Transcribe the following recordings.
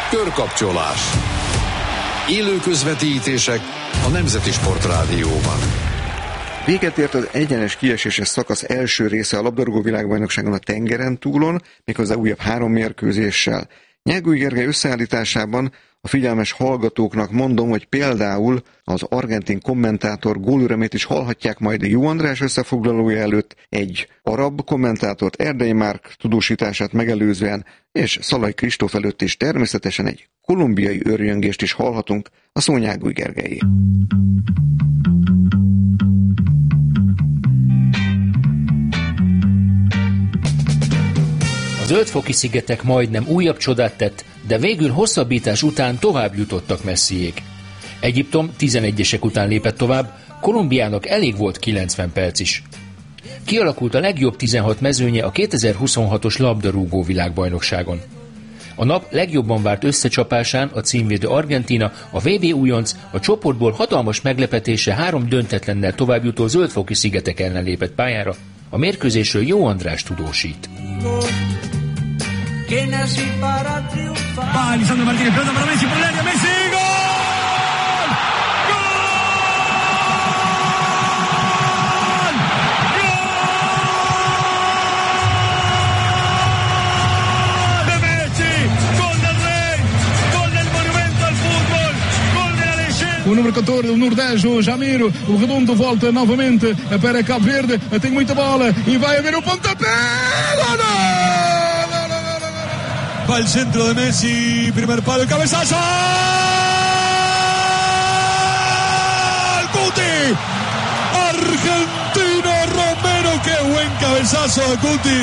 Körkapcsolás. Élő közvetítések a Nemzeti Sportrádióban. Véget ért az egyenes kieséses szakasz első része a labdarúgó világbajnokságon a tengeren túlon, méghozzá újabb 3 mérkőzéssel. Nyágúj Gergely összeállításában a figyelmes hallgatóknak mondom, hogy például az argentin kommentátor gólüremét is hallhatják majd Jó András összefoglalója előtt, egy arab kommentátort, Erdei Márk tudósítását megelőzően, és Szalai Kristóf előtt is természetesen egy kolumbiai őrjöngést is hallhatunk, a szó Nyágúj Gergelyé. A Zöld-foki-szigetek majdnem újabb csodát tett, de végül hosszabbítás után tovább jutottak messziék. Egyiptom 11-esek után lépett tovább, Kolumbiának elég volt 90 perc is. Kialakult a legjobb 16 mezőnye a 2026-os labdarúgó világbajnokságon. A nap legjobban várt összecsapásán a címvédő Argentína, a VB újonc a csoportból hatalmas meglepetése 3 döntetlennel továbbjutó Zöld-foki-szigetek ellen lépett pályára. A mérkőzésről Jó András tudósít. Lisandro Martínez, pelota para Messi, por el área, Messi, gol! Gol! De Messi, gol del Rey, gol del monumento al fútbol, gol de la legenda. O número 14, o Nordejo, Jamiro, o Redondo volta novamente para Cabo Verde, tem muita bola e vai haver o pontapé, gol! Va el centro de Messi, primer palo, el cabezazo. Guti, Argentino Romero, qué buen cabezazo de Guti.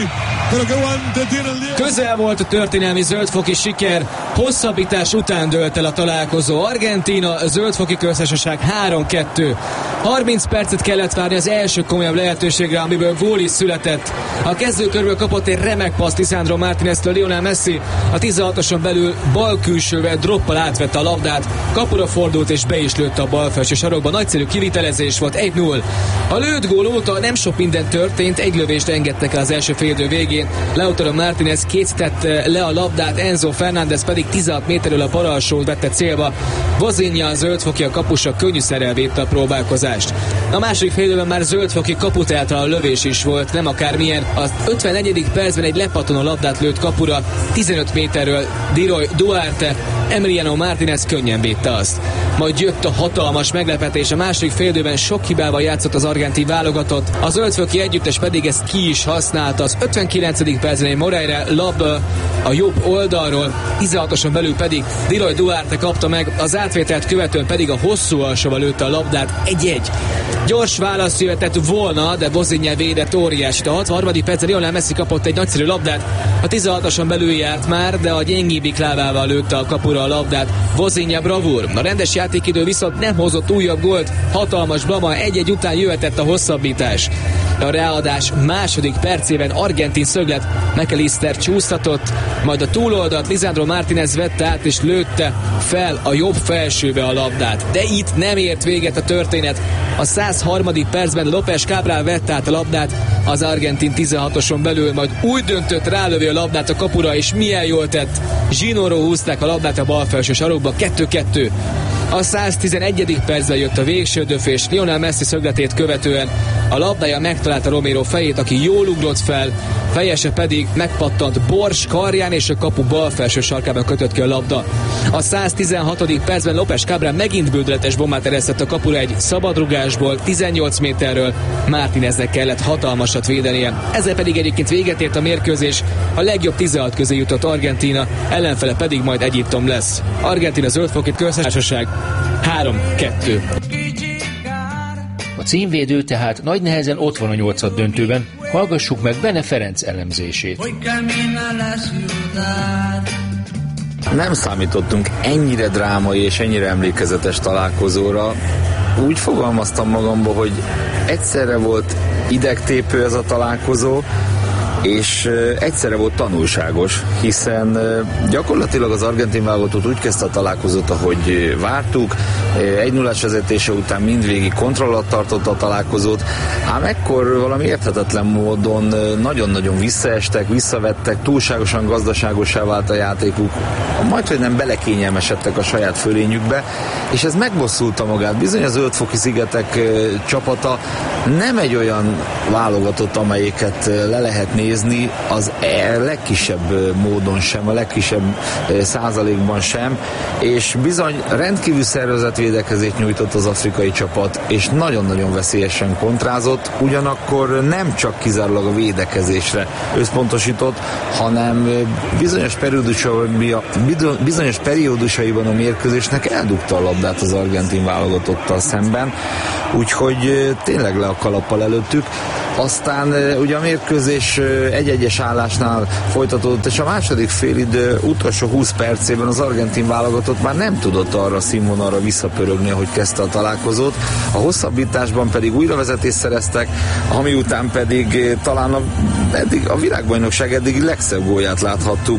Közel volt a történelmi zöldfoki siker, hosszabbítás után dőlt el a találkozó. Argentína, Zöldfoki Köztársaság 3-2. 30 percet kellett várni az első komolyabb lehetőségre, amiből gól is született. A kezdőkörből kapott egy remek paszt Lisandro Martíneztől Lionel Messi. A 16-oson belül bal külsővel droppal átvette a labdát, kapura fordult és be is lőtte a bal felső sarokba. Nagyszerű kivitelezés volt, 1-0. A lőtt gól óta nem sok minden történt, egy lövést engedtek el az első félidő végén. Lautaro Martínez készítette le a labdát, Enzo Fernández pedig 16 méterről a bal alsót vette célba. Vozinha, a Zöldfoki a kapusa könnyűszerrel védte a próbálkozást. A második félidőben már Zöldfoki kaput eltaláló lövés is volt, nem akármilyen. Az 54. percben egy lepattanó labdát lőtt kapura, 15 méterről Diroy Duarte, Emiliano Martínez könnyen védte azt. Majd jött a hatalmas meglepetés, a második félidőben sok hibával játszott az argentin válogatott, a Zöldfoki együttes pedig ezt ki is használta. Az 59. percben egy Moreira labda a jobb oldalról, 16-oson belül pedig Diroy Duarte kapta meg, az átvételt követően pedig a hosszú alsóval lőtte a labdát, 1-1. Gyors válasz jöhetett volna, de Vozinha védett óriásit. A 63. percben Lionel Messi kapott egy nagyszerű labdát, a 16-oson belül járt már, de a gyengébbik lábával lőtte a kapura a labdát. Vozinha bravúr. A rendes játékidő viszont nem hozott újabb gólt, hatalmas blama, 1-1 után jöhetett a hosszabbítás. A ráadás második percében argentin szöglet, McAllister csúsztatott, majd a túloldalt Lisandro Martínez vette át és lőtte fel a jobb felsőbe a labdát. De itt nem ért véget a történet. A 103. percben López Cabral vette át a labdát az argentin 16-oson belül, majd úgy döntött rálövi a labdát a kapura, és milyen jól tett. Zsinóról húzták a labdát a bal felső sarokba, 2-2. A 111. percben jött a végső döfés, Lionel Messi szögletét követően a labdája megtalálta Romero fejét, aki jól ugrott fel, fejese pedig megpattant Bors karján, és a kapu bal felső sarkában kötött ki a labda. A 116. percben López Cabral megint bődületes bombát eresztett a kapura egy szabadrugásból, 18 méterről. Martíneznek kellett hatalmasat védenie. Ezzel pedig egyébként véget ért a mérkőzés, a legjobb 16 közé jutott Argentína, ellenfele pedig majd Egyiptom lesz. Argentína Zöldfoki Köztársaság 3-2. A címvédő tehát nagy nehezen ott van a 8. döntőben. Hallgassuk meg Bene Ferenc elemzését. Nem számítottunk ennyire drámai és ennyire emlékezetes találkozóra. Úgy fogalmaztam magamba, hogy egyszerre volt idegtépő ez a találkozó, és egyszerre volt tanulságos, hiszen gyakorlatilag az argentin válogatott úgy kezdte a találkozót, ahogy vártuk, 1-0-as vezetése után mindvégig kontroll alatt tartotta a találkozót, ám ekkor valami érthetetlen módon nagyon-nagyon visszaestek, visszavettek, túlságosan gazdaságosá vált a játékuk, majdhogy nem belekényelmesedtek a saját fölényükbe, és ez megbosszulta magát. Bizony az Zöld-foki szigetek csapata nem egy olyan válogatott, amelyiket le lehet nézni az legkisebb módon sem, a legkisebb százalékban sem, és bizony rendkívül szervezett védekezést nyújtott az afrikai csapat, és nagyon-nagyon veszélyesen kontrázott, ugyanakkor nem csak kizárólag a védekezésre összpontosított, hanem bizonyos periódusaiban a mérkőzésnek eldugta a labdát az argentin válogatottal szemben, úgyhogy tényleg le a kalappal előttük. Aztán ugye a mérkőzés egy-egyes állásnál folytatódott, és a második félidő utolsó 20 percében az argentin válogatott már nem tudott arra a színvonalra visszapörögni, ahogy kezdte a találkozót. A hosszabbításban pedig újravezetést szereztek, ami után pedig talán a világbajnokság eddigi legszebb gólját láthattuk.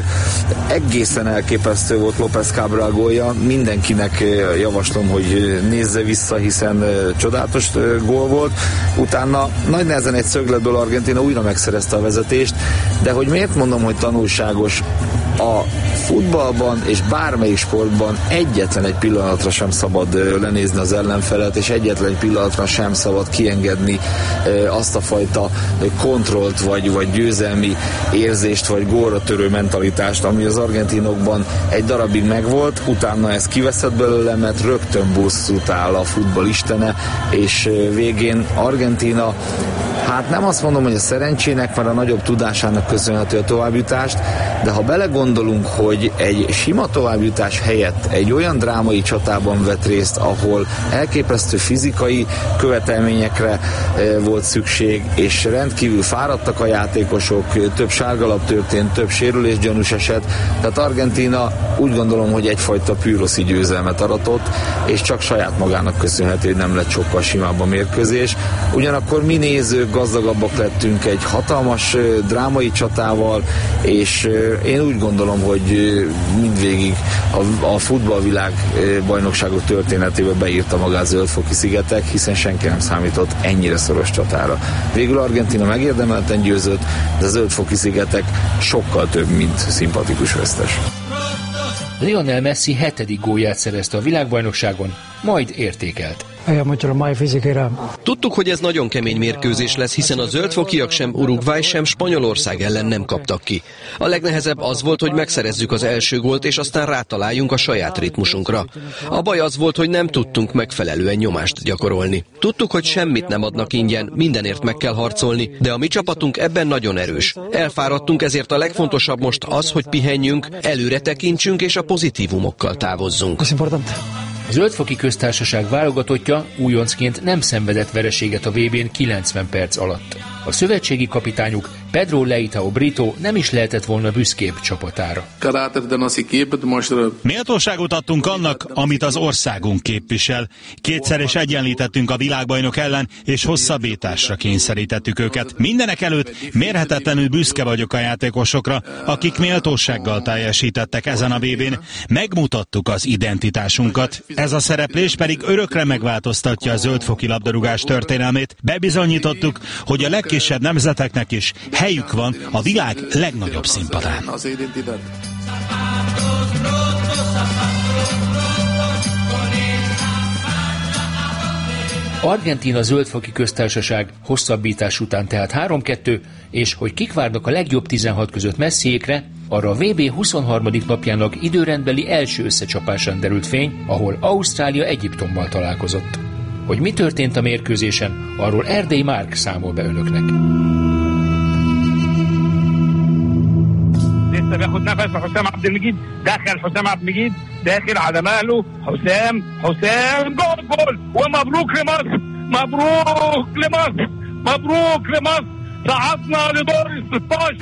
Egészen elképesztő volt López Cabral gólja. Mindenkinek javaslom, hogy nézze vissza, hiszen csodálatos gól volt. Utána nagy nehezen egy szögletből Argentína újra megszerezte a vezetést, de hogy miért mondom, hogy tanulságos, a futballban és bármelyik sportban egyetlen egy pillanatra sem szabad lenézni az ellenfelet, és egyetlen egy pillanatra sem szabad kiengedni azt a fajta kontrollt, vagy győzelmi érzést, vagy gólra törő mentalitást, ami az argentinokban egy darabig megvolt, utána ez kiveszett belőle, mert rögtön bosszút áll a futball istene, és végén Argentína, hát nem azt mondom, hogy a szerencsének, mert a nagyobb tudásának köszönhető a továbbjutást, de ha belegondolunk, hogy egy sima továbbjutás helyett egy olyan drámai csatában vett részt, ahol elképesztő fizikai követelményekre volt szükség, és rendkívül fáradtak a játékosok, több sárgalap történt, több sérülésgyanús eset, tehát Argentína úgy gondolom, hogy egyfajta püroszi győzelmet aratott, és csak saját magának köszönhető, hogy nem lett sokkal simább a mérkőzés. Ugyanakkor mi nézők gazdagabbak lettünk egy hatalmas drámai csatával, és én úgy gondolom, hogy mindvégig a futballvilág bajnokságok történetébe beírta magát Zöld-foki szigetek, hiszen senki nem számított ennyire szoros csatára. Végül Argentína megérdemelten győzött, de a Zöld-foki szigetek sokkal több, mint szimpatikus vesztes. Lionel Messi 7. gólját szerezte a világbajnokságon, majd értékelt. Tudtuk, hogy ez nagyon kemény mérkőzés lesz, hiszen a zöldfokiak sem Uruguay, sem Spanyolország ellen nem kaptak ki. A legnehezebb az volt, hogy megszerezzük az első gólt, és aztán rátaláljunk a saját ritmusunkra. A baj az volt, hogy nem tudtunk megfelelően nyomást gyakorolni. Tudtuk, hogy semmit nem adnak ingyen, mindenért meg kell harcolni, de a mi csapatunk ebben nagyon erős. Elfáradtunk, ezért a legfontosabb most az, hogy pihenjünk, előre tekintsünk és a pozitívumokkal távozzunk. A Zöld-foki köztársaság válogatottja újoncként nem szenvedett vereséget a VB-n 90 perc alatt. A szövetségi kapitányuk Pedro Leitao Brito nem is lehetett volna büszkébb csapatára. Méltóságot adtunk annak, amit az országunk képvisel. Kétszer is egyenlítettünk a világbajnok ellen, és hosszabbításra kényszerítettük őket. Mindenek előtt mérhetetlenül büszke vagyok a játékosokra, akik méltósággal teljesítettek ezen a VB-n. Megmutattuk az identitásunkat. Ez a szereplés pedig örökre megváltoztatja a zöldfoki labdarúgás történelmét. Bebizonyítottuk, hogy a legkisebb nemzeteknek is helyük van a világ legnagyobb színpadán. Argentína Zöld-foki köztársaság hosszabbítás után tehát 3-2, és hogy kik várnak a legjobb 16 között Messiékre, arra a VB 23. napjának időrendbeli első összecsapásán derült fény, ahol Ausztrália Egyiptommal találkozott. Hogy mi történt a mérkőzésen, arról Erdély Márk számol be önöknek. لسه بياخد نفس حسام عبد المجيد دخل حسام عبد المجيد داخل على ماله حسام جول ومبروك لمصر مبروك لمصر صعدنا لدور ال 16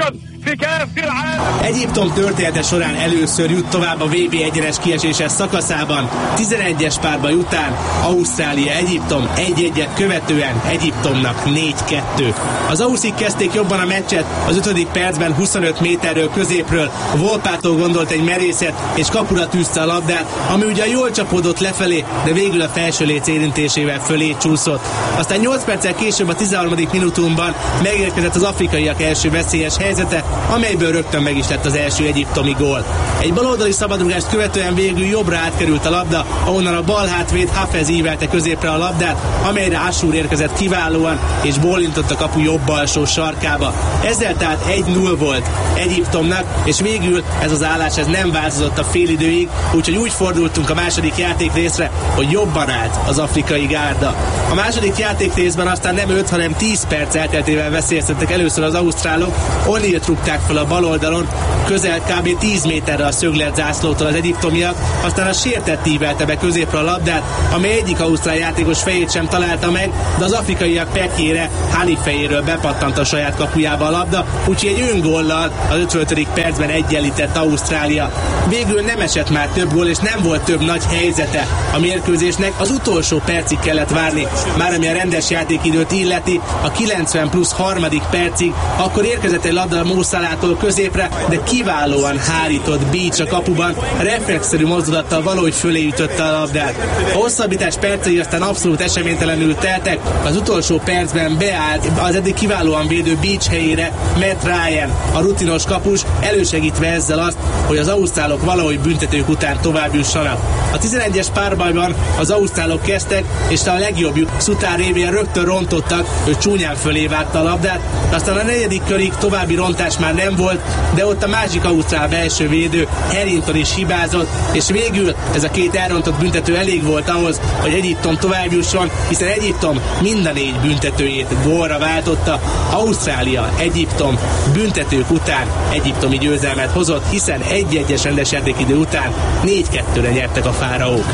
Egyiptom története során először jut tovább a VB egyenes kieséses szakaszában. 11-es párbaj után Ausztrália-Egyiptom 1-1-et követően Egyiptomnak 4-2. Az auszik kezdték jobban a meccset, az 5. percben 25 méterről középről Volpától gondolt egy merészet, és kapura tűzte a labdát, ami ugyan jól csapódott lefelé, de végül a felső léc érintésével fölé csúszott. Aztán 8 perccel később a 13. minutumban megérkezett az afrikaiak első veszélyes helyzete, amelyből rögtön meg is lett az első egyiptomi gól. Egy baloldali szabadrugást követően végül jobbra átkerült a labda, ahonnan a bal hátvéd Hafez ívelte középre a labdát, amelyre Ashour érkezett kiválóan, és bólintott a kapu jobb alsó sarkába. Ezzel tehát 1-0 volt Egyiptomnak, és végül ez az állás nem változott a félidőig, úgyhogy úgy fordultunk a második játékrészre, hogy jobban állt az afrikai gárda. A második játékrészben aztán nem 5, hanem 10 perc elteltével veszélyeztettek először az ausztrálok, O'Neillt rúgták fel a bal oldalon, közel kb. 10 méterre a szöglet zászlótól az egyiptomiak, aztán a sértett ívelte be középre a labdát, amely egyik ausztrál játékos fejét sem találta meg, de az afrikaiak pekjére Hani fejéről bepattant a saját kapujába a labda, úgyhogy egy öngóllal az 55. percben egyenlített Ausztrália. Végül nem esett már több gól, és nem volt több nagy helyzete a mérkőzésnek, az utolsó percig kellett várni, már ami a rendes játékidőt illeti, a 90 plusz 3. percig, akkor érkezett egy labda Mo Salától középre, de kiválóan hárított Beach a kapuban, reflexzerű mozdulattal valahogy fölé ütötte a labdát. A hosszabbítás percei aztán abszolút eseménytelenül teltek, az utolsó percben beállt az eddig kiválóan védő Beach helyére Matt Ryan, a rutinos kapus, elősegítve ezzel azt, hogy az ausztrálok valahogy büntetők után tovább jussanak. A 11-es párbajban az ausztrálok kezdtek, és a legjobbjuk Sutar révén rögtön rontottak, ő csúnyán fölé vágta a labdát, aztán a 4. körig további rontás már nem volt, de ott a másik ausztrál belső védő Harrington is hibázott, és végül ez a két elrontott büntető elég volt ahhoz, hogy Egyiptom tovább jusson, hiszen Egyiptom mind a 4 büntetőjét gólra váltotta. Ausztrália, Egyiptom büntetők után egyiptomi győzelmet hozott, hiszen 1-1-es rendes játékidő után 4-2-re nyertek a fáraók.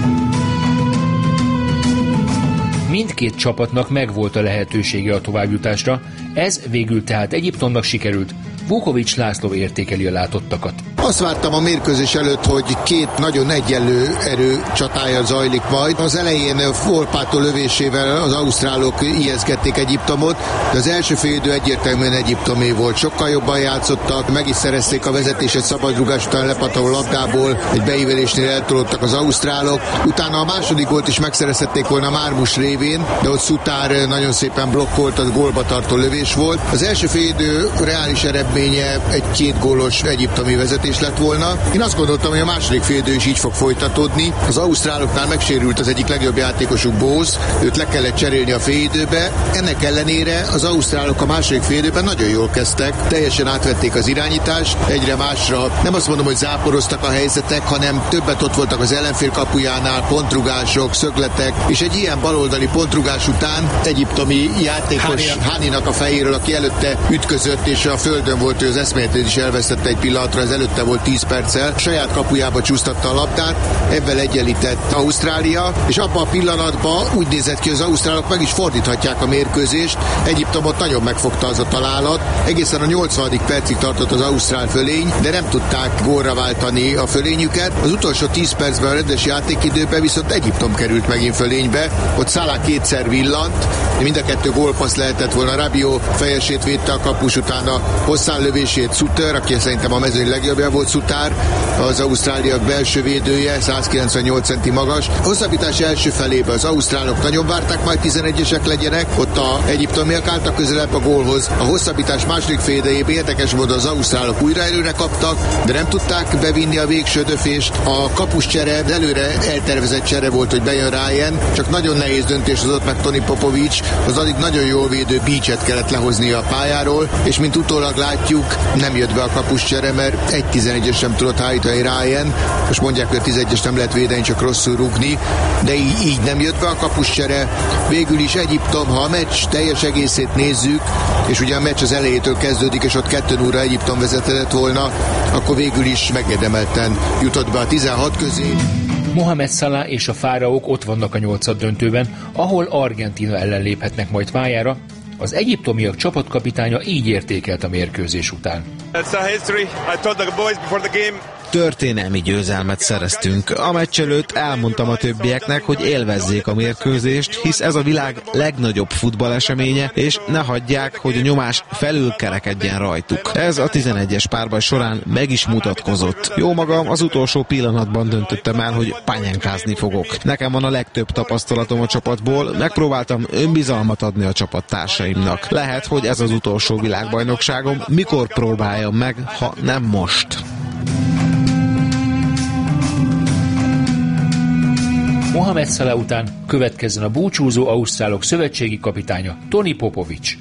Mindkét csapatnak megvolt a lehetősége a továbbjutásra, ez végül tehát Egyiptomnak sikerült. Vukovics László értékeli a látottakat. Azt vártam a mérkőzés előtt, hogy két nagyon egyenlő erő csatája zajlik majd. Az elején Volpato lövésével az ausztrálok ijeszgették Egyiptomot, de az első félidő egyértelműen egyiptomé volt. Sokkal jobban játszottak, meg is szerezték a vezetést szabadrugás után lepatoló labdából, egy beívelésnél eltolódtak az ausztrálok. Utána a második gólt is megszerezhették volna Mármus révén, de ott Sutar nagyon szépen blokkolt, az gólba tartó lövés volt. Az első félidő reális eredménye egy 2 gólos egyiptomi vezetés lett volna. Én azt gondoltam, hogy a második félidő is így fog folytatódni. Az ausztráloknál megsérült az egyik legjobb játékosuk, Bose, őt le kellett cserélni a félidőbe. Ennek ellenére az ausztrálok a második félidőben nagyon jól kezdtek, teljesen átvették az irányítást, egyre másra. Nem azt mondom, hogy záporoztak a helyzetek, hanem többet ott voltak az ellenfél kapujánál, pontrugások, szögletek, és egy ilyen baloldali pontrugás után egyiptomi játékos Haninak a fejéről, aki előtte ütközött, és a földön volt, ő az eszméletét is elvesztette egy pillanatra, ez előtte volt 10 perccel, saját kapujába csúsztatta a labdát, ebben egyenlített Ausztrália, és abban a pillanatban úgy nézett ki, az ausztrálok meg is fordíthatják a mérkőzést. Egyiptomot nagyon megfogta az a találat, egészen a 80. percig tartott az ausztrál fölény, de nem tudták gólra váltani a fölényüket. Az utolsó 10 percben a rendes játékidőben viszont Egyiptom került megint fölénybe, ott Salah 2-szer villant, mind a 2 gólpassz lehetett volna. Rabiot fejesét védte a kapus, utána hosszán lövését Sutar, aki szerintem a mezőny legjobbja volt Sutar, az ausztráliak belső védője, 198 centi magas. A hosszabbítás első felében az ausztrálok nagyon várták, majd 11-esek legyenek, ott a egyiptomiak álltak közelebb a gólhoz. A hosszabbítás második félidejében érdekes módon az ausztrálok újra előre kaptak, de nem tudták bevinni a végső döfést. A kapuscsere, előre eltervezett csere volt, hogy bejön Ryan, csak nagyon nehéz döntés hozott meg Tony Popovics, az addig nagyon jól védő Beachet kellett lehozni a pályáról, és mint utólag látjuk, nem jött be a kapuscsere, mert egy 11-es sem tudott állítani Ryan. Most mondják, hogy a 11-es nem lehet védeni, csak rosszul rúgni, de így nem jött be a kapuscsere. Végül is Egyiptom, ha a meccs teljes egészét nézzük, és ugye a meccs az elejétől kezdődik, és ott 2-0-ra Egyiptom vezetett volna, akkor végül is megérdemelten jutott be a 16 közé. Mohamed Salah és a fáraók ott vannak a 8. döntőben, ahol Argentína ellen léphetnek majd pályára. Az egyiptomiak csapatkapitánya így értékelt a mérkőzés után. Történelmi győzelmet szereztünk. A meccs előtt elmondtam a többieknek, hogy élvezzék a mérkőzést, hisz ez a világ legnagyobb futballeseménye, és ne hagyják, hogy a nyomás felülkerekedjen rajtuk. Ez a 11-es párbaj során meg is mutatkozott. Jó magam, az utolsó pillanatban döntöttem el, hogy pányánkázni fogok. Nekem van a legtöbb tapasztalatom a csapatból, megpróbáltam önbizalmat adni a csapattársaimnak. Lehet, hogy ez az utolsó világbajnokságom, mikor próbáljam meg, ha nem most. Mohamed Salah után következzen a búcsúzó ausztrálok szövetségi kapitánya, Tony Popovic.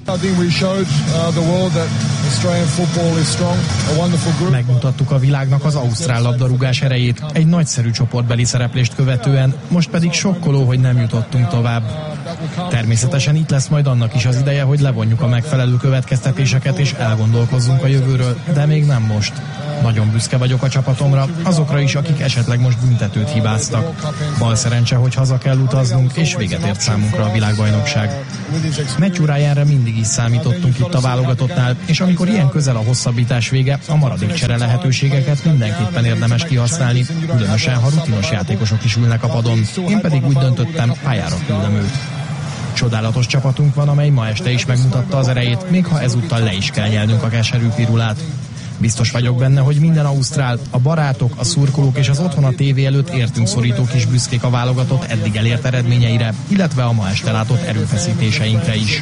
Megmutattuk a világnak az ausztrál labdarúgás erejét egy nagyszerű csoportbeli szereplést követően, most pedig sokkoló, hogy nem jutottunk tovább. Természetesen itt lesz majd annak is az ideje, hogy levonjuk a megfelelő következtetéseket és elgondolkozzunk a jövőről, de még nem most. Nagyon büszke vagyok a csapatomra, azokra is, akik esetleg most büntetőt hibáztak. Bal szerencse, hogy haza kell utaznunk, és véget ért számunkra a világbajnokság. Meccs órájára mindig is számítottunk itt a válogatottnál, és amikor ilyen közel a hosszabbítás vége, a maradék csere lehetőségeket mindenképpen érdemes kihasználni, különösen ha rutinos játékosok is ülnek a padon. Én pedig úgy döntöttem, pályára küldöm őt. Csodálatos csapatunk van, amely ma este is megmutatta az erejét, még ha ezúttal le is kell nyelnünk a keserű pirulát. Biztos vagyok benne, hogy minden ausztrál, a barátok, a szurkolók és az otthon a tévé előtt értünk szorítók és büszkék a válogatott eddig elért eredményeire, illetve a ma este látott erőfeszítéseinkre is.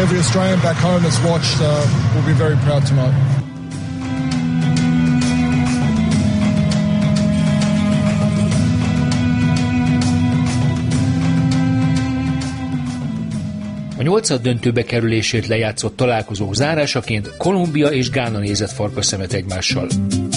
A nyolcaddöntőbe kerülését lejátszott találkozók zárásaként Kolumbia és Gána nézett farkaszemet egymással.